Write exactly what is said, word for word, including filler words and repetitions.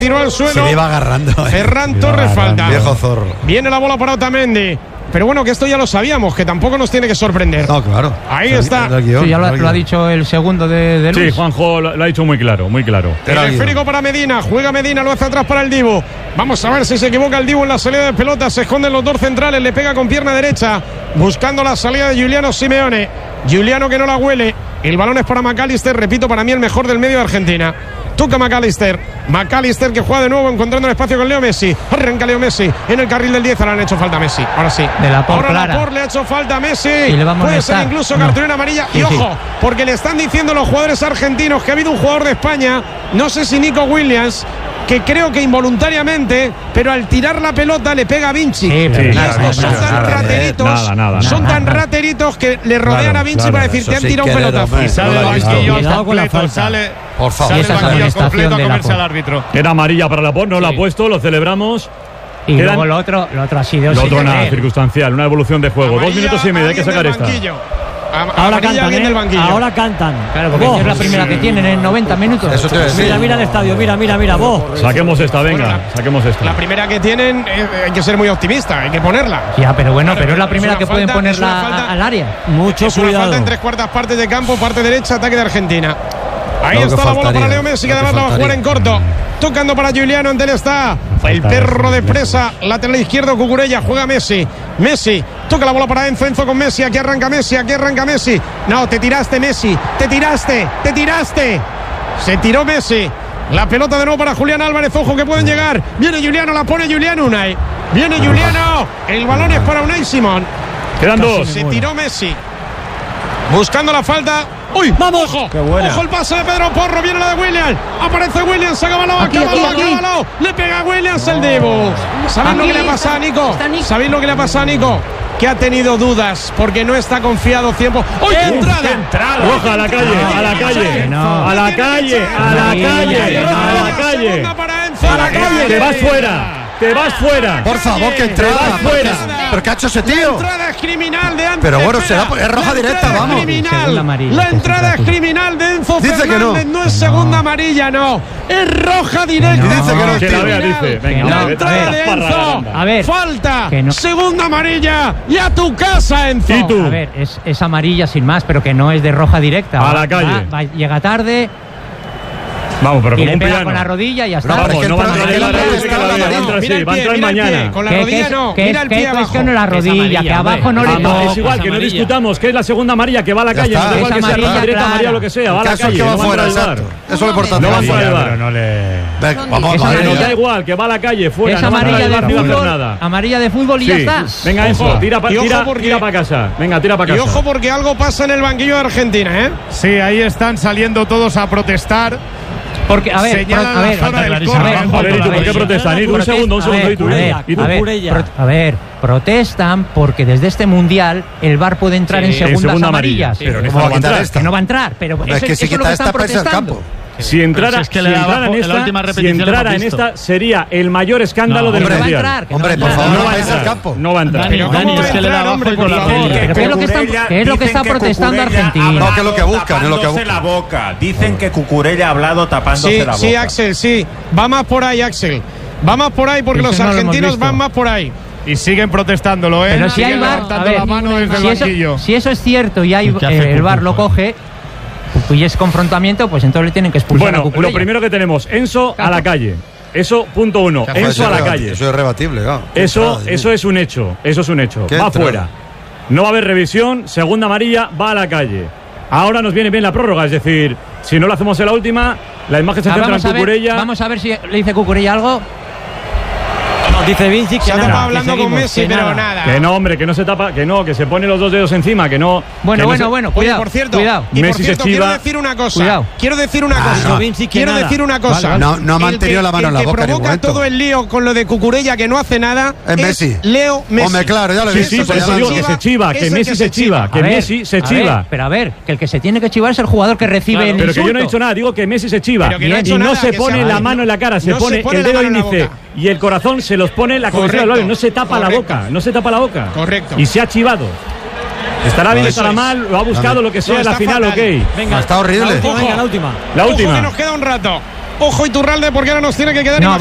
tiró al suelo. Se le iba agarrando. Eh. Ferran Torres falta. Viejo zorro. Viene la bola para Otamendi. Pero bueno, que esto ya lo sabíamos, que tampoco nos tiene que sorprender. No, claro. Ahí está. Sí, ya lo, lo ha dicho el segundo de, de Luis. Sí, Juanjo lo, lo ha dicho muy claro, muy claro. El esférico para Medina, juega Medina, lo hace atrás para el Dibu. Vamos a ver si se equivoca el Dibu en la salida de pelota. Se esconden los dos centrales, le pega con pierna derecha, buscando la salida de Giuliano Simeone. Giuliano que no la huele. El balón es para McAllister, repito, para mí el mejor del medio de Argentina. Toca McAllister. McAllister que juega de nuevo encontrando el espacio con Leo Messi. Arranca Leo Messi en el carril del diez. Ahora le han hecho falta a Messi. Ahora sí. De la por Ahora clara. la por le ha hecho falta a Messi. Y le va a Puede ser molestar. incluso No. cartulina amarilla. Sí, y ojo, sí. porque le están diciendo los jugadores argentinos que ha habido un jugador de España, no sé si Nico Williams, que creo que involuntariamente, pero al tirar la pelota le pega a Vinci. Sí, y pero nada, estos son nada, tan nada, rateritos, nada, nada, son nada. tan rateritos que le rodean Claro, a Vinci claro. para decir, Eso te han sin tirado un querer, pelotazo. hombre. Y sale del No, banquillo al cuidado con la completo, falta. sale, Por favor. sale Y esa del es banquillo al amonestación completo a de comerse Laporte. al árbitro. Era amarilla para Laporte, no la ha Sí. puesto, lo celebramos. Y Quedan- luego lo otro, lo otro ha sido. Lo sin otro nada, querer. circunstancial, una evolución de juego. Dos Amarilla minutos y medio, hay que alguien sacar del esta. banquillo. Am- Ahora amarilla cantan, alguien ¿eh? del banquillo. Ahora cantan. Claro, porque Vos. es la primera que tienen en noventa minutos. Eso te voy a decir. Mira, mira el estadio, mira, mira, mira, vos. Saquemos esta, venga, Bueno, saquemos esta. La primera que tienen, eh, hay que ser muy optimista, hay que ponerla. Ya, pero bueno, Claro, pero es la es primera una que pueden falta, es una ponerla falta. a- al área. Mucho Es una cuidado. falta en tres cuartas partes de campo, parte derecha, ataque de Argentina. Ahí Lo que está la bola faltaría, para Leo Messi, que lo que además la va a jugar en faltaría. corto. Tocando para Giuliano, ante él está el perro de presa, lateral izquierdo, Cucurella, juega Messi. Messi, toca la bola para Enzo, Enzo con Messi, aquí arranca Messi, aquí arranca Messi. No, te tiraste Messi, te tiraste, te tiraste. Se tiró Messi. La pelota de nuevo para Julián Álvarez, ojo que pueden llegar. Viene Giuliano, la pone Giuliano Unai. Viene Giuliano, el balón es para Unai Simón. Quedan dos. Se tiró Messi. Buscando la falta. ¡Uy! ¡Vamos! ¡Ojo! ¡Qué buena! ¡Ojo el pase de Pedro Porro! Viene la de Williams. Aparece Williams. Acábalo, Aquí, acábalo, aquí, aquí. acábalo. Le pega a Williams el Dibu. ¿Sabéis lo Aquí que le ha pasado a está- Nico? está Nico. ¿Sabéis lo que le ha pasado a Nico? Que ha tenido dudas porque no está confiado cien por ciento. ¡Uy, qué entrada! Roja, a la calle, a la calle. No. A la calle, a la Sí, calle, no. a la calle. Segunda para Enzo. A la calle. Te vas fuera. Te vas fuera. Por favor, que Te entrada. vas fuera. ¿Pero qué ha hecho ese La tío? entrada es criminal de Enzo. Pero bueno, Espera. será- es roja La directa, entrada es vamos. criminal. Segunda amarilla, La que entrada se es trata. criminal de Enzo Dice que no. Fernández. No es segunda amarilla, no. Es roja directa. Que no. Dice que no, Que la vea, Criminal. dice. Venga, La no. vete, entrada vete, de parra, Enzo. anda. A ver. Falta. Que no. Segunda amarilla. Y a tu casa, Enzo. ¿Y tú? A ver, es, es amarilla sin más, pero que no es de roja directa. A Va- la calle. va- va- llega tarde Vamos, pero y como le un pega piano. con la rodilla y ya está. No, pero Vamos, es que no el van a problema arreglar es que eso, está que la la amarilla. entra Mira así, el va a pie, entrar mira el pie. mañana. Con la Que- que rodilla es- no. que Mira es- el que pie es abajo. cuestión de la rodilla, amarilla, que abajo no hombre. le Ah, toca. es igual, que no amarilla. discutamos, que es la segunda amarilla que va a la Ya calle, está. no da igual Es que sea amarilla directa, clara. amarilla o lo que sea, va a El la caso es calle, que no va va a fuera, entrar al exacto. bar. Eso es lo importante. No va a entrar al Pero bar. no le... Venga, vamos, Es madre Nos amarilla. mía. da igual, que va a la calle, fuera, Es no va a entrar amarilla al de bar, ni va a hacer fútbol, nada. amarilla de fútbol y ya Sí. está. Venga, Enzo, Ojo. tira para Y ojo tira, porque- tira pa casa. Venga, tira para Y casa. ojo porque algo pasa en el banquillo de Argentina, ¿eh? Sí, ahí están saliendo todos a protestar. Porque, a ver, Señalan pro- a la ver, zona del a ver, córner. A ver, ¿y tú por qué Amarilla. protestan? Ir, Un Protesta. segundo, un A segundo, ver, ¿y tú? a ver, ¿Y tú, a ver, Curella? pro- a ver, protestan porque desde este mundial el V A R puede entrar Sí, en en segundas segunda amarilla. amarillas. Sí, pero en ¿Cómo esta va no a va a quitar entrar. esta? Que no va a entrar, pero Pero eso, es que si eso es lo quita que esta están pesa el protestando. campo. Si entrara, Pero si es que si le da entrara abajo, en en la esta, última si repetición lo entrara hemos en visto. esta sería el mayor escándalo No, del hombre, Que no va a mundial. entrar, que no Hombre, va a por entrar. favor, No va a pesa el entrar. campo. No va a entrar. Dani, Pero ¿cómo Dani, va a es que le entrar, da hombre, abajo y por con la favor? rodilla. Pero ¿qué es lo que están, qué es lo que está protestando Argentina? No, que es lo que buscan, es lo que tapándose buscan. la boca. Dicen que Cucurella ha hablado tapándose Sí, la boca. sí, Axel, sí. Va más por ahí, Axel. Va más por ahí porque Eso los no lo hemos argentinos visto. van más por ahí. Y siguen protestándolo, ¿eh? Pero si hay Siguen V A R, levantando a ver, la mano desde el si eso, banquillo. si eso es cierto y hay, ¿Y qué hace eh, el V A R lo Cucu? coge y es confrontamiento, pues entonces le tienen que expulsar a Bueno, Cucurella. lo primero que tenemos, Enzo a Campo. la calle. Eso, punto uno. Eso Enzo es a la rebati- calle. Eso es rebatible, claro. Eso, Entrada, sí. eso es un hecho. Eso es un hecho. ¿Qué Va entrada? fuera. No va a haber revisión. Segunda amarilla, va a la calle. Ahora nos viene bien la prórroga. Es decir, si no lo hacemos en la última, la imagen se Ah, centra en vamos, a ver, Cucurella. vamos a ver si le dice Cucurella algo. No, dice Vinci que Se ha nada, tapado que hablando con seguimos, Messi, que pero nada. nada. Que no, hombre, que no se tapa, que no, que se pone los dos dedos encima, que no. Bueno, que no bueno, se- bueno, Oye, cuidado, por cierto, cuidado. y por Messi se cierto, chiva. quiero decir una cosa. Cuidado. Quiero decir una Ah, cosa. no. Vinci, que quiero nada. decir una cosa. Vale, vale. No- no ha El mantenido que- la mano en la el que boca en ningún provoca momento. todo el lío con lo de Cucurella que no hace nada Es Messi. Leo Messi. Hombre, claro, ya lo he Sí, visto. sí, por ya eso lo digo he que visto. se chiva, es que el Messi que se se chiva, chiva. que A ver, Messi se a chiva. ver, pero a ver, que el que se tiene que chivar es el jugador que recibe el Pero que yo no he insulto. dicho nada, digo que Messi se chiva. Pero que no ha y hecho no nada, se que pone se- la no- mano en la cara, se no se pone pone el la dedo mano en la índice boca. y el corazón se los pone en la cabeza del Correcto. labio, no se tapa la Correcto. boca, no se tapa la boca. Correcto. Y se ha chivado. Estará bien, Eso estará es. mal, lo ha buscado No, lo que sea no, en la está final, fatal. ok. Venga, Está horrible. La última, venga, la última. La Ojo, última. que nos queda un rato. Ojo Iturralde, porque ahora nos tiene que quedar No,